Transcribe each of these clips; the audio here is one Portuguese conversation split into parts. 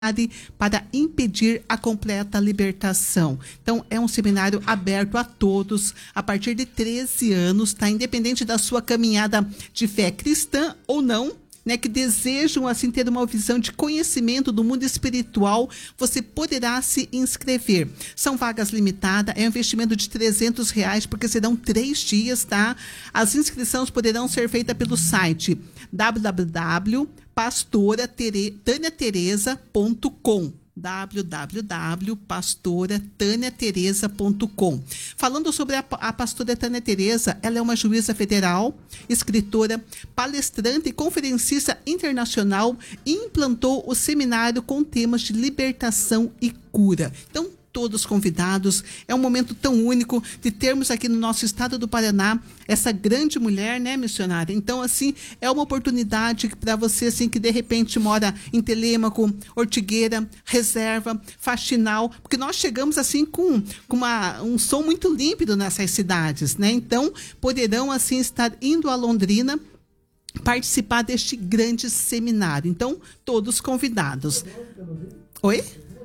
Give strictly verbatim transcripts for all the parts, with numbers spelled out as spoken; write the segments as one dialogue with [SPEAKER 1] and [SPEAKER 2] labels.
[SPEAKER 1] para impedir a completa libertação. Então, é um seminário aberto a todos, a partir de treze anos, tá? Independente da sua caminhada de fé cristã ou não, né, que desejam assim ter uma visão de conhecimento do mundo espiritual, você poderá se inscrever. São vagas limitadas, é um investimento de trezentos reais, porque serão três dias, tá? As inscrições poderão ser feitas pelo site w w w ponto pastora tânia teresa ponto com w w w ponto pastora tânia teresa ponto com. Falando sobre a, a pastora Tânia Teresa, ela é uma juíza federal, escritora, palestrante e conferencista internacional e implantou o seminário com temas de libertação e cura. Então, todos convidados, é um momento tão único de termos aqui no nosso estado do Paraná essa grande mulher, né, missionária? Então, assim, é uma oportunidade para você, assim, que de repente mora em Telêmaco, Ortigueira, Reserva, Faxinal, porque nós chegamos, assim, com, com uma, um som muito límpido nessas cidades, né? Então, poderão, assim, estar indo a Londrina participar deste grande seminário. Então, todos convidados. Oi?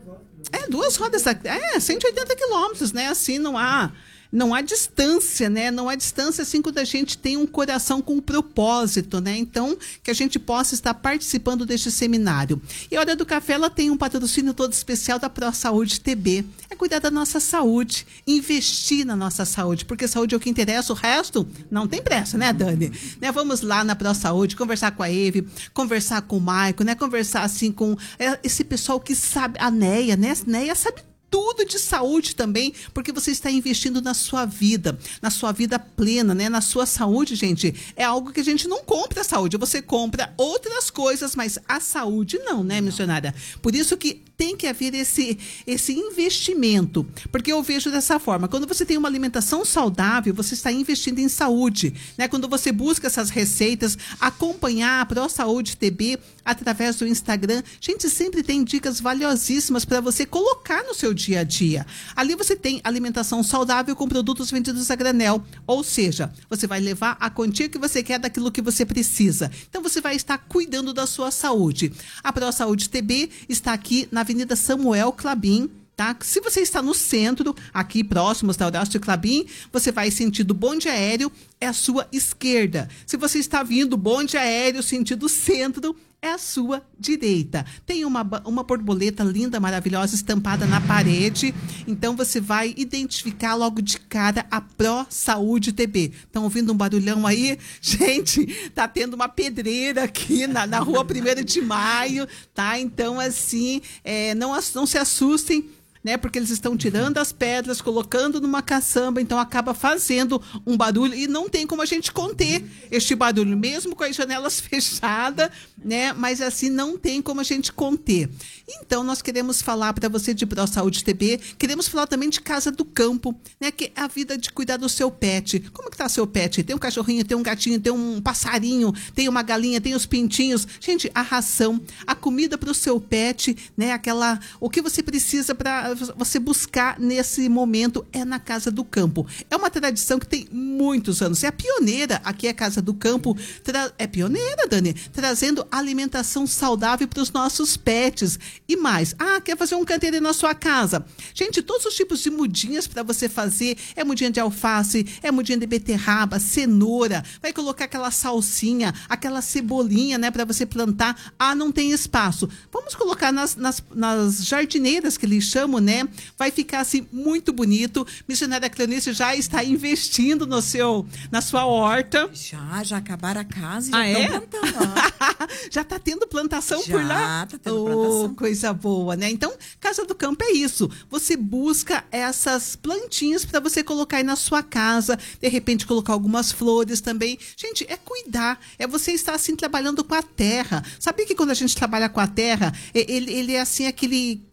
[SPEAKER 1] É, duas rodas, é, cento e oitenta quilômetros, né? Assim, não há, não há distância, né? Não há distância, assim, quando a gente tem um coração com um propósito, né? Então, que a gente possa estar participando deste seminário. E a Hora do Café, ela tem um patrocínio todo especial da ProSaúde T B. É cuidar da nossa saúde, investir na nossa saúde, porque saúde é o que interessa, o resto não tem pressa, né, Dani? Né, vamos lá na ProSaúde, conversar com a Eve, conversar com o Maico, né? Conversar, assim, com esse pessoal que sabe, a Neia, né? A Neia sabe tudo de saúde também, porque você está investindo na sua vida, na sua vida plena, né? Na sua saúde, gente, é algo que a gente não compra a saúde, você compra outras coisas, mas a saúde não, né, missionária? Por isso que tem que haver esse, esse investimento, porque eu vejo dessa forma, quando você tem uma alimentação saudável, você está investindo em saúde, né? Quando você busca essas receitas, acompanhar a ProSaúde T B através do Instagram, gente, sempre tem dicas valiosíssimas para você colocar no seu dia a dia. Ali você tem alimentação saudável com produtos vendidos a granel, ou seja, você vai levar a quantia que você quer daquilo que você precisa. Então você vai estar cuidando da sua saúde. A ProSaúde T B está aqui na Avenida Samuel Clabin, tá? Se você está no centro, aqui próximos da Horácio Clabin, você vai sentido bonde aéreo, é a sua esquerda. Se você está vindo bonde aéreo sentido centro, é a sua direita. Tem uma, uma borboleta linda, maravilhosa, estampada na parede. Então, você vai identificar logo de cara a ProSaúde T B. Estão ouvindo um barulhão aí? Gente, tá tendo uma pedreira aqui na, na rua primeiro de maio, tá? Então, assim, é, não, não se assustem, né? Porque eles estão tirando as pedras, colocando numa caçamba, então acaba fazendo um barulho e não tem como a gente conter este barulho, mesmo com as janelas fechadas, né? Mas assim, não tem como a gente conter. Então, nós queremos falar para você de ProSaúde T B, queremos falar também de Casa do Campo, né? Que é a vida de cuidar do seu pet. Como que tá seu pet? Tem um cachorrinho, tem um gatinho, tem um passarinho, tem uma galinha, tem os pintinhos. Gente, a ração, a comida para o seu pet, né? Aquela, o que você precisa para você buscar nesse momento é na Casa do Campo. É uma tradição que tem muitos anos. É a pioneira aqui, é a Casa do Campo. Tra... É pioneira, Dani, trazendo alimentação saudável para os nossos pets. E mais, ah, quer fazer um canteiro na sua casa? Gente, todos os tipos de mudinhas para você fazer. É mudinha de alface, é mudinha de beterraba, cenoura. Vai colocar aquela salsinha, aquela cebolinha, né, para você plantar. Ah, não tem espaço. Vamos colocar nas, nas, nas jardineiras que eles chamam, né? Vai ficar assim muito bonito. Missionária Cleonice já está investindo no seu, na sua horta.
[SPEAKER 2] Já, já acabaram a casa e já
[SPEAKER 1] ah,
[SPEAKER 2] estão
[SPEAKER 1] é?
[SPEAKER 2] plantando.
[SPEAKER 1] Já está tendo plantação
[SPEAKER 2] já,
[SPEAKER 1] por lá?
[SPEAKER 2] Tá tendo
[SPEAKER 1] oh,
[SPEAKER 2] plantação.
[SPEAKER 1] Coisa boa, né? Então, Casa do Campo é isso. Você busca essas plantinhas para você colocar aí na sua casa. De repente, colocar algumas flores também. Gente, é cuidar. É você estar assim trabalhando com a terra. Sabia que quando a gente trabalha com a terra, ele, ele é assim aquele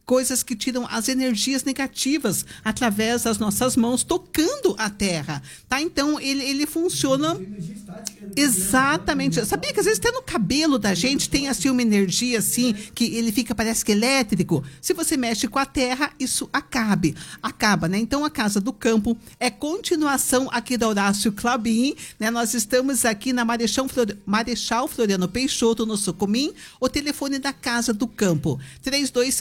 [SPEAKER 1] coisas que tiram as energias negativas através das nossas mãos, tocando a terra, tá? Então, ele, ele funciona... Exatamente. Sabia que às vezes até no cabelo da gente tem assim uma energia assim, que ele fica, parece que elétrico? Se você mexe com a terra, isso acabe, acaba, né? Então, a Casa do Campo é continuação aqui da Horácio Clabin, né? Nós estamos aqui na Marechal, Flor... Marechal Floriano Peixoto, no Sucumim, o telefone da Casa do Campo, três dois